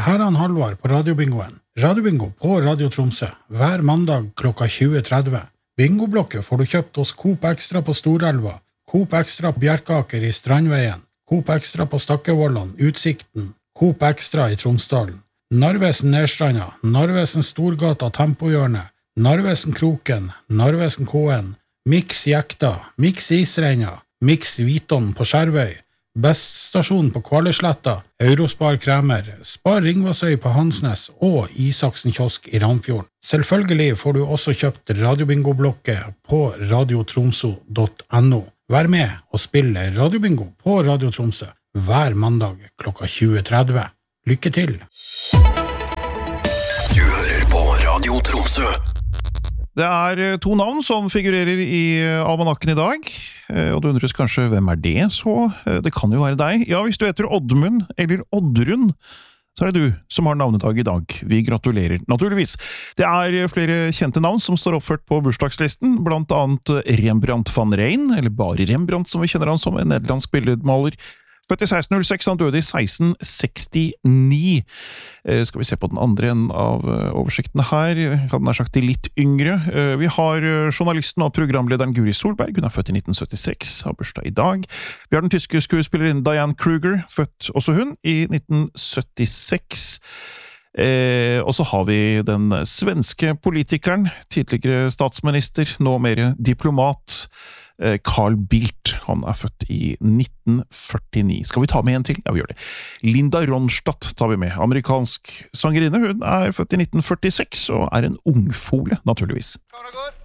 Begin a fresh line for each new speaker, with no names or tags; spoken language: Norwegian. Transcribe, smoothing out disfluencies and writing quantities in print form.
her er han Halvard på Radiobingoen. Radiobingo på Radio Tromsø, hver mandag klokka 20.30. Bingoblokke får du kjøpt hos Coop Extra på Storelva, Coop Extra på Bjerkaker i Strandveien, Coop Extra på Stakkevollan, Utsikten, Coop Extra i Tromsdalen, Narvesen Nedstranda, Narvesen Storgata Tempohjørne, Narvesen Kroken, Narvesen Kåen, Mix Jekta, Mix Isreina, Mix Viton på Skjervøy, Best stasjon på Kvaløysletta, Eurospar Kremer, Spar Ringvassøy på Hansnes og Isaksen kiosk i Ramfjorden. Selvfølgelig får du også kjøpt Radiobingo-blokke på radiotromso.no. Vær med og spille Radiobingo på Radio Tromsø hver mandag klokka 20.30. Lykke til!
Du hører på Radio Tromsø.
Det er 2 navn som figurerer i almanakken i dag, og du undres kanskje, hvem er det så? Det kan jo være deg. Ja, hvis du heter Oddmund eller Oddrun, så er det du som har navnedag i dag. Vi gratulerer, naturligvis. Det er flere kjente navn som står oppført på bursdagslisten, blant annet Rembrandt van Rijn, eller bare Rembrandt som vi kjenner han som, en nederlandsk billedmaler. Født i 1606, han døde i 1669. Skal vi se på den andre enden av oversikten her. Han er sagt de litt yngre. Vi har journalisten og programlederen Guri Solberg, hun er født i 1976, har bursdag i dag. Vi har den tyske skuespillerinnen Diane Kruger, født også hun i 1976. Og så har vi den svenske politikeren, tidligere statsminister, nå mer diplomat, Carl Bildt. Han er født i 1949. Skal vi ta med en til? Ja, vi gjør det. Linda Ronstadt tar vi med. Amerikansk sangerinne. Hun er født i 1946 og er en ungfole, naturligvis.